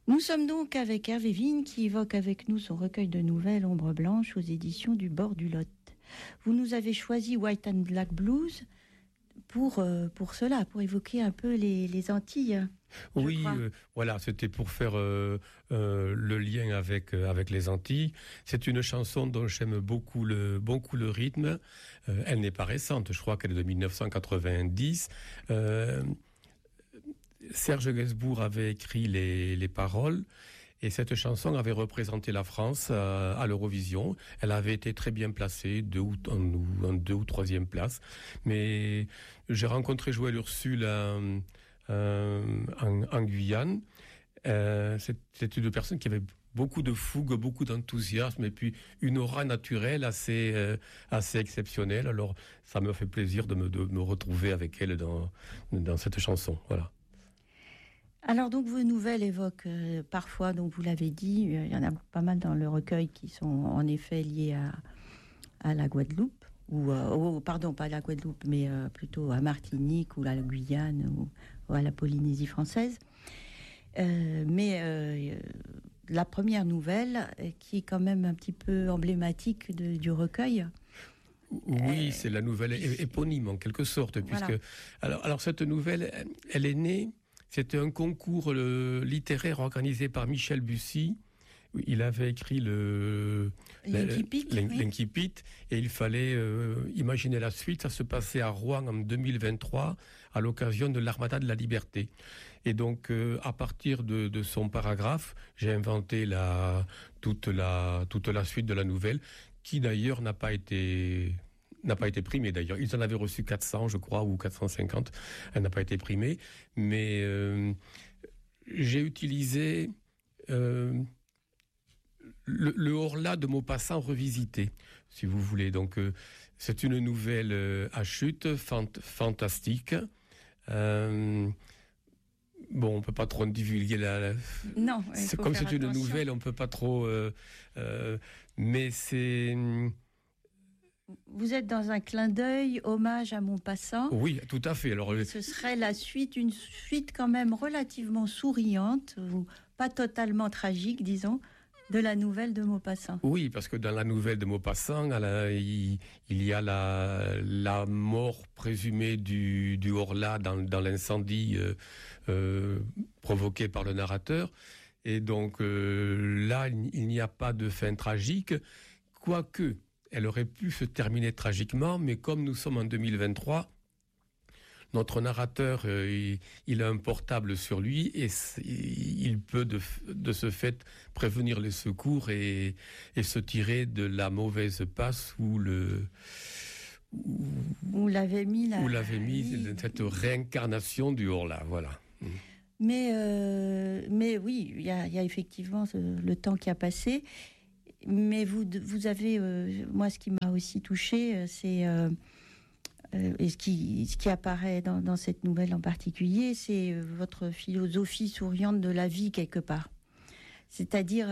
Nous sommes donc avec Hervé Vigne qui évoque avec nous son recueil de nouvelles Ombre Blanche aux éditions du Bord du Lot. Vous nous avez choisi White and Black Blues pour cela, pour évoquer un peu les Antilles. Oui, voilà, c'était pour faire le lien avec les Antilles. C'est une chanson dont j'aime beaucoup le rythme. Elle n'est pas récente, je crois qu'elle est de 1990. Serge Gainsbourg avait écrit les paroles. Et cette chanson avait représenté la France à l'Eurovision. Elle avait été très bien placée, en 2 ou 3e place. Mais j'ai rencontré Joël Ursule en Guyane. C'est une personne qui avait beaucoup de fougue, beaucoup d'enthousiasme et puis une aura naturelle assez exceptionnelle. Alors ça me fait plaisir de me retrouver avec elle dans cette chanson. Voilà. Alors donc vos nouvelles évoquent parfois, donc vous l'avez dit, il y en a pas mal dans le recueil qui sont en effet liées à la Guadeloupe, pardon, pas à la Guadeloupe, mais plutôt à Martinique ou à la Guyane ou à la Polynésie française. Mais la première nouvelle, qui est quand même un petit peu emblématique du recueil. Oui, c'est la nouvelle éponyme en quelque sorte, puisque voilà. Alors cette nouvelle, elle est née. C'était un concours littéraire organisé par Michel Bussy. Il avait écrit l'Incipit, et il fallait imaginer la suite. Ça se passait à Rouen en 2023, à l'occasion de l'Armada de la Liberté. Et donc, à partir de son paragraphe, j'ai inventé toute la suite de la nouvelle, qui d'ailleurs n'a pas été primée d'ailleurs. Ils en avaient reçu 400, je crois, ou 450. Elle n'a pas été primée. Mais j'ai utilisé le Horla de Maupassant revisité, si vous voulez. Donc, c'est une nouvelle à chute, fantastique. Bon, on peut pas trop divulguer Non, c'est comme c'est une nouvelle, on peut pas trop. Mais c'est. Vous êtes dans un clin d'œil, hommage à Maupassant. Oui, tout à fait. Alors, ce serait la suite, une suite quand même relativement souriante, ou pas totalement tragique, disons, de la nouvelle de Maupassant. Oui, parce que dans la nouvelle de Maupassant, il y a la mort présumée du Horla dans l'incendie provoqué par le narrateur. Et donc là, il n'y a pas de fin tragique, quoique elle aurait pu se terminer tragiquement, mais comme nous sommes en 2023, notre narrateur, il a un portable sur lui et il peut de ce fait prévenir les secours et se tirer de la mauvaise passe où l'avait mis cette réincarnation du Horla, voilà. Mais oui, il y a effectivement le temps qui a passé. Mais vous avez, moi, ce qui m'a aussi touchée, c'est et ce qui apparaît dans cette nouvelle en particulier, c'est votre philosophie souriante de la vie quelque part. C'est-à-dire,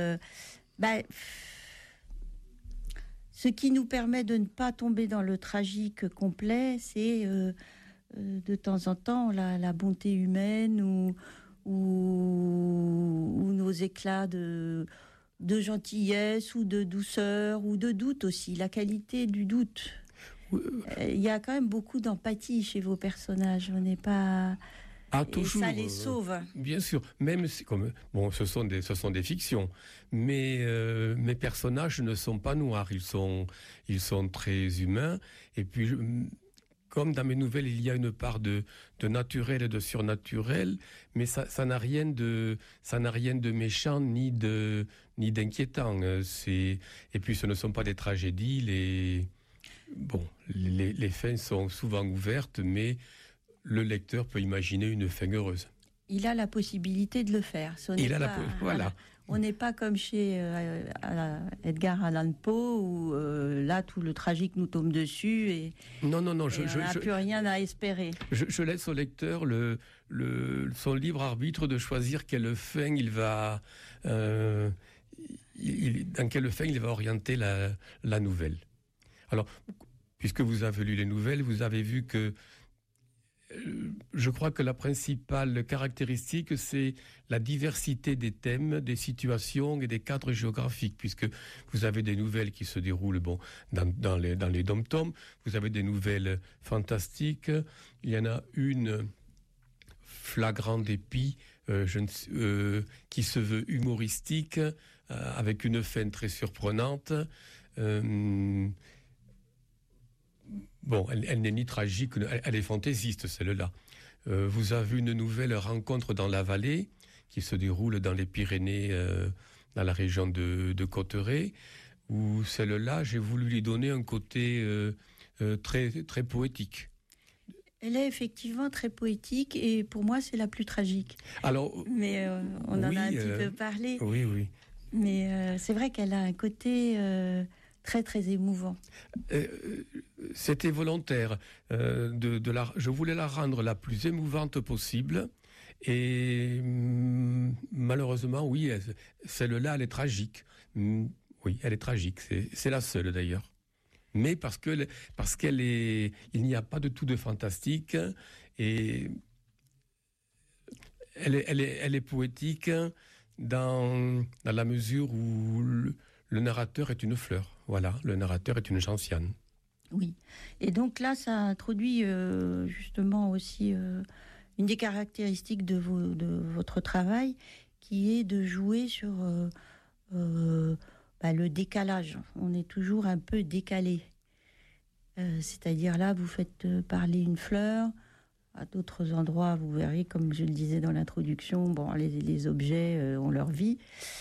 ce qui nous permet de ne pas tomber dans le tragique complet, c'est de temps en temps la bonté humaine ou nos éclats de gentillesse ou de douceur ou de doute aussi, la qualité du doute. Il y a quand même beaucoup d'empathie chez vos personnages. On n'est pas... toujours, et ça les sauve. Bien sûr, même si ce sont des fictions, mais mes personnages ne sont pas noirs, ils sont très humains. Et puis, comme dans mes nouvelles, il y a une part de naturel et de surnaturel, mais ça n'a rien de méchant ni d'inquiétant. Et puis, ce ne sont pas des tragédies. Les fins sont souvent ouvertes, mais le lecteur peut imaginer une fin heureuse. Il a la possibilité de le faire. Voilà. On n'est pas comme chez Edgar Allan Poe où là tout le tragique nous tombe dessus et on n'a plus rien à espérer. Je laisse au lecteur son libre arbitre de choisir quelle fin dans quelle fin il va orienter la nouvelle. Alors, puisque vous avez lu les nouvelles, vous avez vu que je crois que la principale caractéristique, c'est la diversité des thèmes, des situations et des cadres géographiques, puisque vous avez des nouvelles qui se déroulent dans les dom-toms, vous avez des nouvelles fantastiques, il y en a une flagrant dépit qui se veut humoristique, avec une fin très surprenante. Bon, elle n'est ni tragique, elle est fantaisiste, celle-là. Vous avez une nouvelle rencontre dans la vallée qui se déroule dans les Pyrénées, dans la région de Cotteret, où celle-là, j'ai voulu lui donner un côté très, très poétique. Elle est effectivement très poétique et pour moi, c'est la plus tragique. Alors, mais on en a un petit peu parlé. Oui, oui. Mais c'est vrai qu'elle a un côté très, très émouvant. C'était volontaire. Je voulais la rendre la plus émouvante possible. Et malheureusement, oui, celle-là, elle est tragique. Oui, elle est tragique. C'est la seule, d'ailleurs. Mais parce qu'elle est, il n'y a pas de tout de fantastique et elle est poétique dans la mesure où le narrateur est une fleur. Voilà, le narrateur est une gentiane. Oui. Et donc là, ça introduit justement aussi une des caractéristiques de votre travail, qui est de jouer sur le décalage. On est toujours un peu décalé. C'est-à-dire là, vous faites parler une fleur. À d'autres endroits, vous verrez, comme je le disais dans l'introduction, bon, les objets ont leur vie.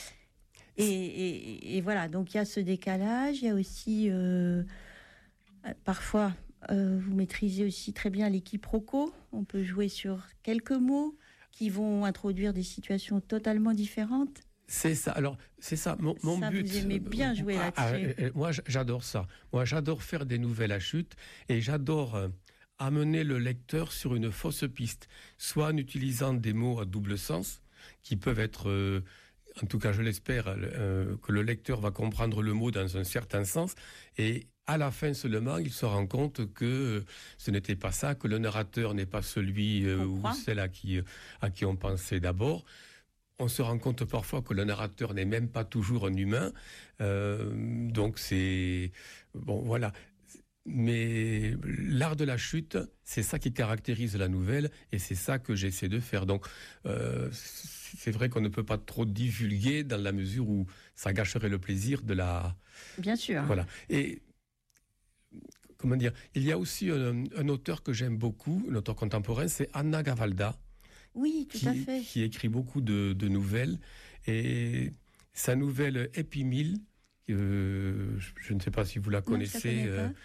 Et voilà, donc il y a ce décalage. Il y a aussi, parfois, vous maîtrisez aussi très bien les quiproquos. On peut jouer sur quelques mots qui vont introduire des situations totalement différentes. C'est ça. Alors, c'est ça. Mon but. Vous aimez bien jouer là-dessus. Moi, j'adore ça. Moi, j'adore faire des nouvelles à chute et j'adore amener le lecteur sur une fausse piste, soit en utilisant des mots à double sens qui peuvent être, en tout cas, je l'espère, que le lecteur va comprendre le mot dans un certain sens et à la fin seulement, il se rend compte que ce n'était pas ça, que le narrateur n'est pas celui ou celle à qui on pensait d'abord. On se rend compte parfois que le narrateur n'est même pas toujours un humain. Donc c'est... Bon, voilà. Mais l'art de la chute, c'est ça qui caractérise la nouvelle et c'est ça que j'essaie de faire. Donc c'est vrai qu'on ne peut pas trop divulguer dans la mesure où ça gâcherait le plaisir de la... Bien sûr. Voilà. Et... Comment dire? Il y a aussi un auteur que j'aime beaucoup, un auteur contemporain, c'est Anna Gavalda. Oui, tout à fait. Qui écrit beaucoup de nouvelles. Et sa nouvelle Épimile, je ne sais pas si vous la connaissez.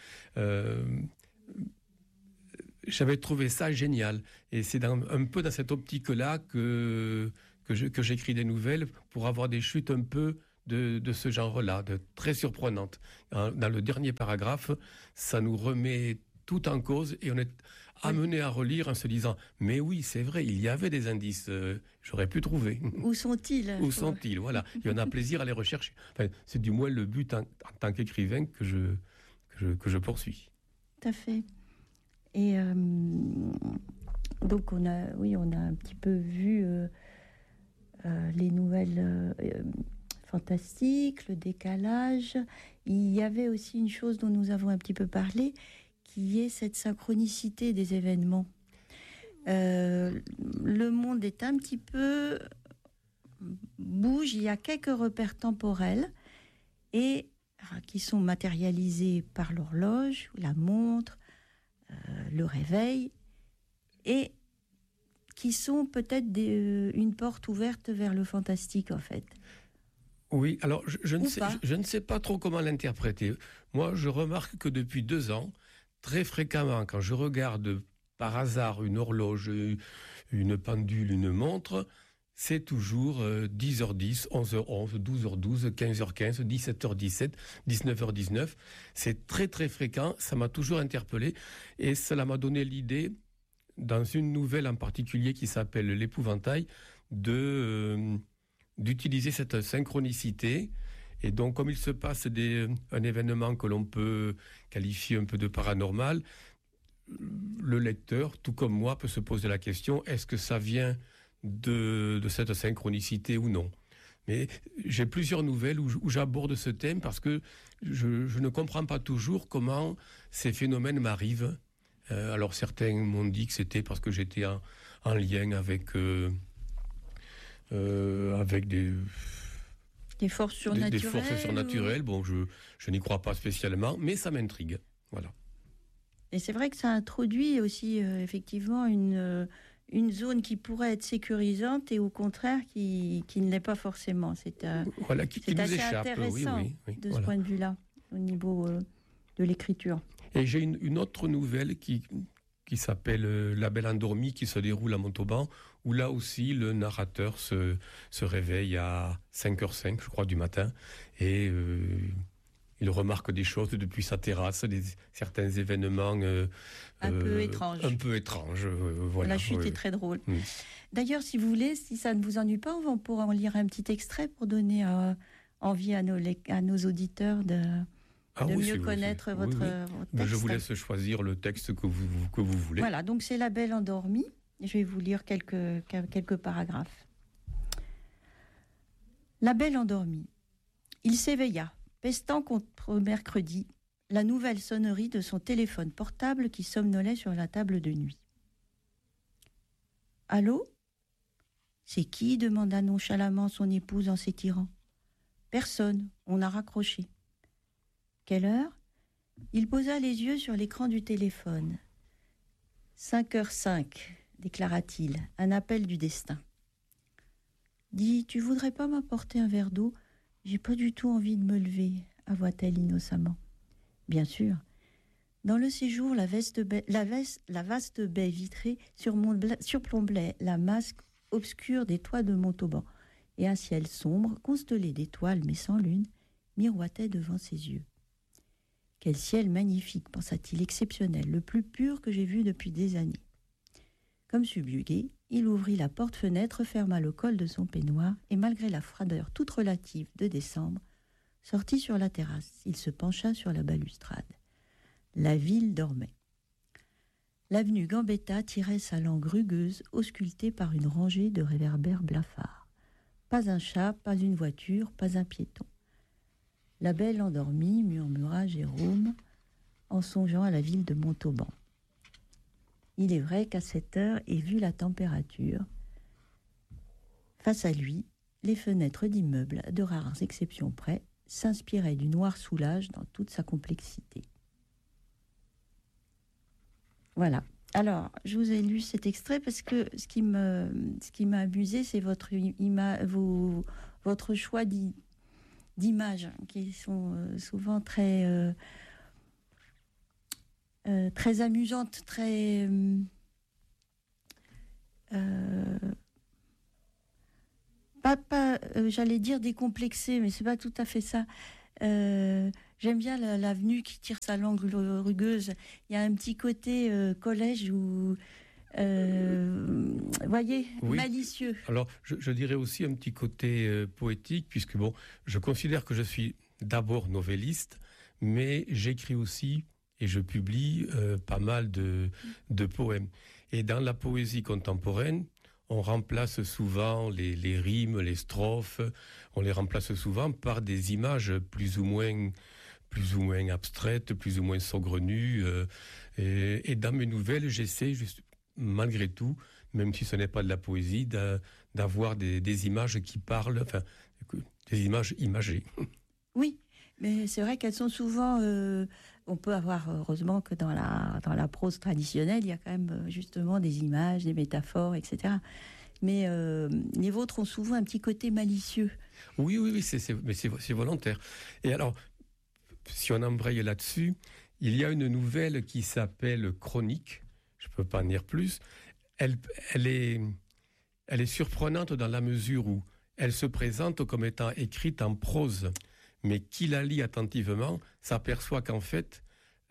J'avais trouvé ça génial. Et c'est un peu dans cette optique-là que j'écris des nouvelles pour avoir des chutes un peu de ce genre-là, très surprenantes. Dans le dernier paragraphe, ça nous remet tout en cause et on est amené à relire en se disant « Mais oui, c'est vrai, il y avait des indices, j'aurais pu trouver. » Où sont-ils? Où sont-ils? Voilà. Et on a plaisir à les rechercher. Enfin, c'est du moins le but en tant qu'écrivain que je poursuis. Tout à fait. Et donc, on a un petit peu vu les nouvelles fantastiques, le décalage. Il y avait aussi une chose dont nous avons un petit peu parlé, qui est cette synchronicité des événements. Le monde est un petit peu bouge, il y a quelques repères temporels et qui sont matérialisés par l'horloge, la montre, le réveil, et qui sont peut-être une porte ouverte vers le fantastique, en fait. Oui, alors je ne sais pas trop comment l'interpréter. Moi, je remarque que depuis 2 ans, très fréquemment, quand je regarde par hasard une horloge, une pendule, une montre, c'est toujours 10h10, 11h11, 12h12, 15h15, 17h17, 19h19. C'est très très fréquent, ça m'a toujours interpellé et cela m'a donné l'idée, dans une nouvelle en particulier qui s'appelle L'Épouvantail, d'utiliser cette synchronicité. Et donc, comme il se passe un événement que l'on peut qualifier un peu de paranormal, le lecteur, tout comme moi, peut se poser la question, est-ce que ça vient de cette synchronicité ou non ? Mais j'ai plusieurs nouvelles où j'aborde ce thème parce que je ne comprends pas toujours comment ces phénomènes m'arrivent. Alors certains m'ont dit que c'était parce que j'étais en lien avec des forces surnaturelles. Des forces surnaturelles. Bon, je n'y crois pas spécialement, mais ça m'intrigue. Voilà. Et c'est vrai que ça introduit aussi effectivement une zone qui pourrait être sécurisante et au contraire qui ne l'est pas forcément. C'est qui nous assez échappe. Intéressant oui, de ce point de vue-là, au niveau de l'écriture. Et j'ai une autre nouvelle qui s'appelle La Belle Endormie, qui se déroule à Montauban, où là aussi le narrateur se réveille à 5h05, je crois, du matin, et il remarque des choses depuis sa terrasse, certains événements un peu étranges. Voilà, la chute est très drôle. D'ailleurs, si vous voulez, si ça ne vous ennuie pas, on pourra en lire un petit extrait pour donner envie à nos auditeurs de mieux connaître votre texte. Je vous laisse choisir le texte que vous voulez. Voilà, donc c'est La Belle Endormie. Je vais vous lire quelques paragraphes. La Belle Endormie. Il s'éveilla, pestant contre mercredi, la nouvelle sonnerie de son téléphone portable qui somnolait sur la table de nuit. « Allô ? C'est qui ? demanda nonchalamment son épouse en s'étirant. « Personne, on a raccroché. » « Quelle heure ? » Il posa les yeux sur l'écran du téléphone. « 5h05, déclara-t-il, un appel du destin. « Dis, tu voudrais pas m'apporter un verre d'eau ? J'ai pas du tout envie de me lever, avoua-t-elle innocemment. Bien sûr. Dans le séjour, la vaste baie vitrée surplombait la masse obscure des toits de Montauban, et un ciel sombre, constellé d'étoiles mais sans lune, miroitait devant ses yeux. Quel ciel magnifique, pensa-t-il, exceptionnel, le plus pur que j'ai vu depuis des années. Comme subjugué, il ouvrit la porte-fenêtre, ferma le col de son peignoir et, malgré la froideur toute relative de décembre, sortit sur la terrasse. Il se pencha sur la balustrade. La ville dormait. L'avenue Gambetta tirait sa langue rugueuse, auscultée par une rangée de réverbères blafards. Pas un chat, pas une voiture, pas un piéton. La Belle Endormie, murmura Jérôme, en songeant à la ville de Montauban. Il est vrai qu'à cette heure, et vu la température, face à lui, les fenêtres d'immeubles, de rares exceptions près, s'inspiraient du noir soulage dans toute sa complexité. Voilà. Alors, je vous ai lu cet extrait parce que ce qui m'a amusé, c'est votre choix d'images qui sont souvent très amusantes, très j'allais dire décomplexées, mais c'est pas tout à fait ça. J'aime bien l'avenue qui tire sa langue rugueuse. Il y a un petit côté collège où voyez, oui. Malicieux. Alors, je dirais aussi un petit côté poétique, puisque bon, je considère que je suis d'abord novelliste, mais j'écris aussi et je publie pas mal de poèmes. Et dans la poésie contemporaine, on remplace souvent les rimes, les strophes, on les remplace souvent par des images plus ou moins abstraites, plus ou moins saugrenues. Et dans mes nouvelles, j'essaie malgré tout, même si ce n'est pas de la poésie, d'avoir des images qui parlent, enfin, des images imagées. Oui, mais c'est vrai qu'elles sont souvent... on peut avoir, heureusement que dans la prose traditionnelle, il y a quand même justement des images, des métaphores, etc. Mais les vôtres ont souvent un petit côté malicieux. Oui, c'est volontaire. Et alors, si on embraye là-dessus, il y a une nouvelle qui s'appelle Chronique. Je ne peux pas en dire plus. Elle est surprenante dans la mesure où elle se présente comme étant écrite en prose. Mais qui la lit attentivement s'aperçoit qu'en fait,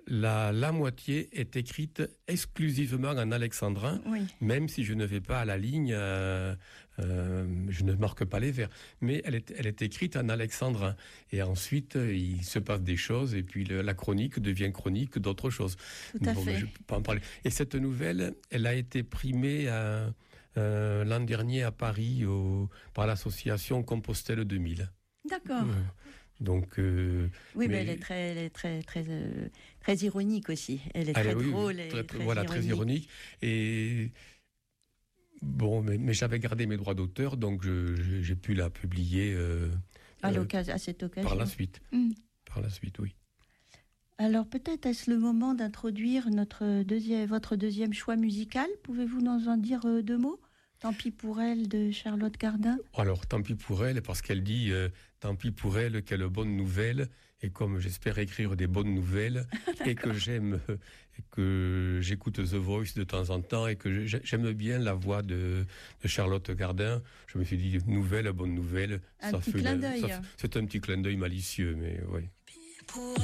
la moitié est écrite exclusivement en alexandrin, Oui. même si je ne vais pas à la ligne, je ne marque pas les vers. Mais elle est écrite en alexandrin. Et ensuite, il se passe des choses, et puis la chronique devient chronique d'autres choses. Tout à fait. Je peux pas en parler. Et cette nouvelle, elle a été primée l'an dernier à Paris par l'association Compostelle 2000. D'accord. Donc, oui, mais elle est très ironique aussi. Elle est très drôle. Très ironique. Et bon, mais j'avais gardé mes droits d'auteur, donc j'ai pu la publier à cette occasion. Par la suite. Par la suite, oui. Alors peut-être est-ce le moment d'introduire votre deuxième choix musical. Pouvez-vous nous en dire 2 mots? Tant pis pour elle de Charlotte Gardin. Alors, tant pis pour elle, parce qu'elle dit tant pis pour elle, quelle bonne nouvelle. Et comme j'espère écrire des bonnes nouvelles, et que j'écoute The Voice de temps en temps, et que j'aime bien la voix de Charlotte Gardin, je me suis dit bonne nouvelle. Un petit clin d'œil. C'est un petit clin d'œil malicieux, mais oui.